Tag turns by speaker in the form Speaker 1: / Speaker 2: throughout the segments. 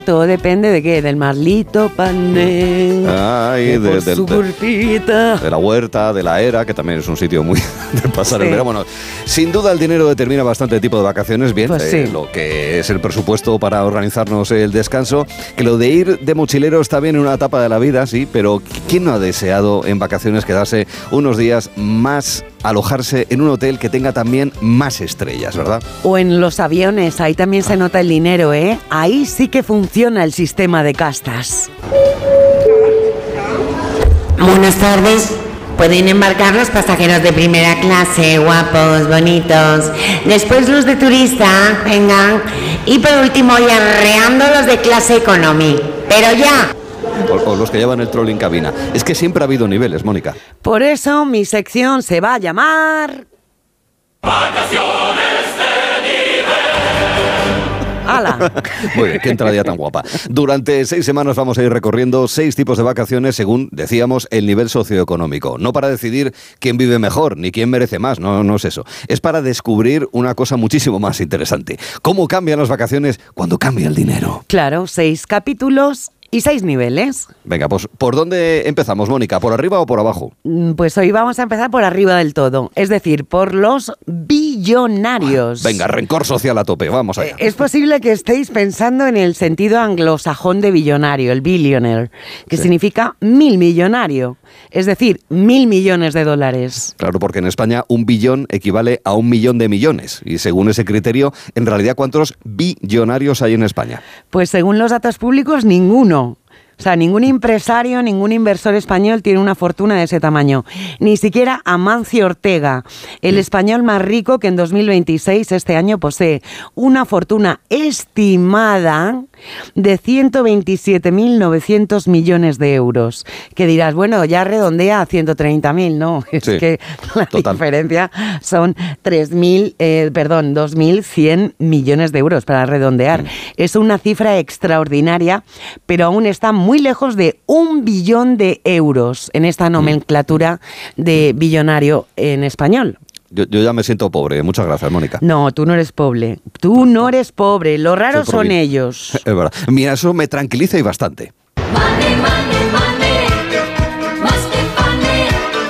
Speaker 1: Todo depende de qué, del Marlito Pané.
Speaker 2: Ay,
Speaker 1: de
Speaker 2: la huerta, de la era, que también es un sitio muy de pasar el verano. Bueno, sin duda el dinero determina bastante el tipo de vacaciones. Bien,
Speaker 1: pues sí.
Speaker 2: Lo que es el presupuesto para organizarnos el descanso. Que lo de ir de mochilero está bien en una etapa de la vida, sí, pero ¿quién no ha deseado en vacaciones quedarse unos días más, alojarse en un hotel que tenga también más estrellas, verdad?
Speaker 1: O en los aviones, ahí también se nota el dinero, ¿eh? Ahí sí que funciona el sistema de castas.
Speaker 3: Buenas tardes. Pueden embarcar los pasajeros de primera clase, guapos, bonitos. Después los de turista, vengan. Y por último, y arreando los de clase economy. Pero ya.
Speaker 2: O los que llevan el troll en cabina. Es que siempre ha habido niveles, Mónica.
Speaker 1: Por eso mi sección se va a llamar...
Speaker 4: Vacaciones de nivel.
Speaker 1: ¡Hala!
Speaker 2: Muy bien, qué entradilla tan guapa. Durante 6 semanas vamos a ir recorriendo 6 tipos de vacaciones según, decíamos, el nivel socioeconómico. No para decidir quién vive mejor, ni quién merece más, no es eso. Es para descubrir una cosa muchísimo más interesante. ¿Cómo cambian las vacaciones cuando cambia el dinero?
Speaker 1: Claro, 6 capítulos y 6 niveles.
Speaker 2: Venga, pues ¿por dónde empezamos, Mónica? ¿Por arriba o por abajo?
Speaker 1: Pues hoy vamos a empezar por arriba del todo, es decir, por los billonarios.
Speaker 2: Venga, rencor social a tope, vamos allá.
Speaker 1: Es posible que estéis pensando en el sentido anglosajón de billonario, el billionaire, que significa 1000 millonario, es decir, 1.000 millones de dólares.
Speaker 2: Claro, porque en España 1 billón equivale a 1 millón de millones. Y según ese criterio, en realidad, ¿cuántos billonarios hay en España?
Speaker 1: Pues según los datos públicos, ninguno. O sea, ningún empresario, ningún inversor español tiene una fortuna de ese tamaño. Ni siquiera Amancio Ortega, el español más rico que en 2026, este año, posee una fortuna estimada de 127.900 millones de euros. Que dirás, bueno, ya redondea a 130.000, ¿no? Es que la diferencia son 2.100 millones de euros para redondear. Es una cifra extraordinaria, pero aún está muy lejos de 1 billón de euros en esta nomenclatura de billonario en español.
Speaker 2: Yo ya me siento pobre. Muchas gracias, Mónica.
Speaker 1: No, tú no eres pobre. Tú no eres pobre. Lo raro son ellos.
Speaker 2: Es verdad. Mira, eso me tranquiliza y bastante.
Speaker 4: Money, money, money. Must be funny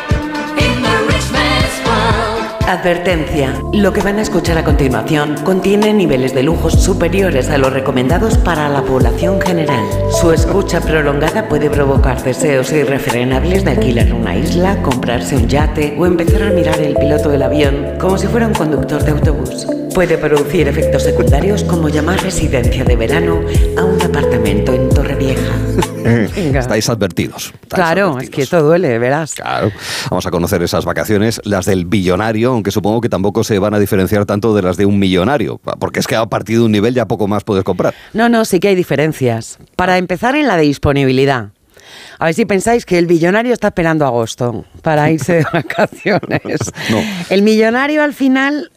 Speaker 4: in the rich man's world.
Speaker 1: Advertencia. Lo que van a escuchar a continuación contiene niveles de lujos superiores a los recomendados para la población general. Su escucha prolongada puede provocar deseos irrefrenables de alquilar una isla, comprarse un yate o empezar a mirar el piloto del avión como si fuera un conductor de autobús. Puede producir efectos secundarios como llamar residencia de verano a un apartamento en Torrevieja.
Speaker 2: Estáis advertidos.
Speaker 1: Claro, es que esto duele, verás.
Speaker 2: Claro. Vamos a conocer esas vacaciones, las del billonario, aunque supongo que tampoco se van a diferenciar tanto de las de un millonario, porque es que a partir de un nivel ya poco más puedes comprar.
Speaker 1: No, sí que hay diferencias. Para empezar, en la de disponibilidad. A ver si pensáis que el billonario está esperando agosto para irse de vacaciones.
Speaker 2: No.
Speaker 1: El millonario al final,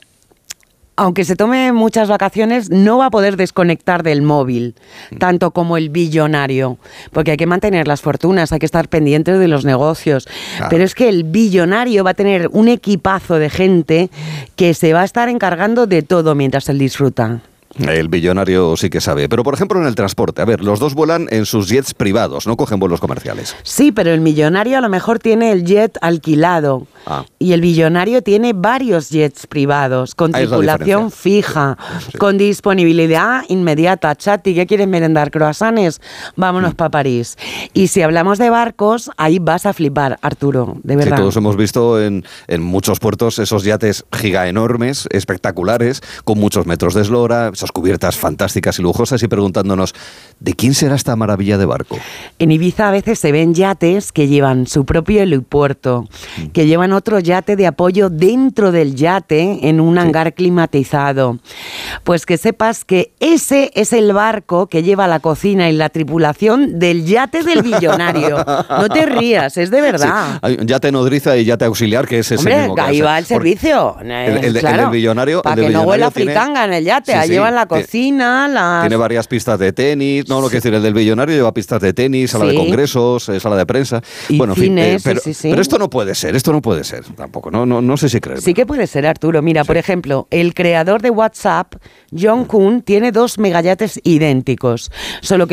Speaker 1: aunque se tome muchas vacaciones, no va a poder desconectar del móvil, tanto como el billonario, porque hay que mantener las fortunas, hay que estar pendientes de los negocios. Claro. Pero es que el billonario va a tener un equipazo de gente que se va a estar encargando de todo mientras él disfruta.
Speaker 2: El billonario sí que sabe. Pero, por ejemplo, en el transporte. A ver, los dos vuelan en sus jets privados, no cogen vuelos comerciales.
Speaker 1: Sí, pero el millonario a lo mejor tiene el jet alquilado. Y el billonario tiene varios jets privados, con tripulación fija, con disponibilidad inmediata. Chati, ¿qué quieres merendar? ¿Croissants? Vámonos para París. Y si hablamos de barcos, ahí vas a flipar, Arturo, de verdad.
Speaker 2: Sí, todos hemos visto en muchos puertos esos yates giga enormes, espectaculares, con muchos metros de eslora, esas cubiertas fantásticas y lujosas, y preguntándonos, ¿de quién será esta maravilla de barco?
Speaker 1: En Ibiza a veces se ven yates que llevan su propio helipuerto, que llevan otro yate de apoyo dentro del yate en un hangar climatizado. Pues que sepas que ese es el barco que lleva la cocina y la tripulación del yate del billonario. No te rías, es de verdad.
Speaker 2: Sí, hay un yate nodriza y yate auxiliar, que es ese mismo.
Speaker 1: Ahí va el servicio.
Speaker 2: El del billonario.
Speaker 1: Para que no huela fritanga en el yate, ahí llevan la cocina.
Speaker 2: Tiene varias pistas de tenis. No, lo que decir, el del billonario lleva pistas de tenis, sala de
Speaker 1: Sí.
Speaker 2: congresos, sala de prensa.
Speaker 1: Y
Speaker 2: bueno, en
Speaker 1: cines,
Speaker 2: fin,
Speaker 1: sí.
Speaker 2: pero esto no puede ser tampoco. No sé si creer.
Speaker 1: Sí que puede ser, Arturo. Mira, por ejemplo, el creador de WhatsApp, John Kuhn, tiene 2 megayates idénticos, solo que